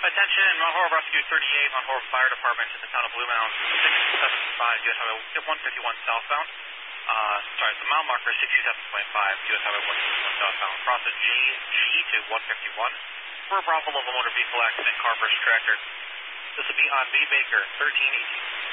Attention, Mount Horeb Rescue 38, Mount Horeb Fire Department in the town of Blue Mound, 675, US Highway 151 southbound. The mile marker 67.5, US Highway 151 southbound. Cross the JG to 151 for a Bravo Level motor vehicle accident, car versus tractor. This will be on V. Baker, 1318.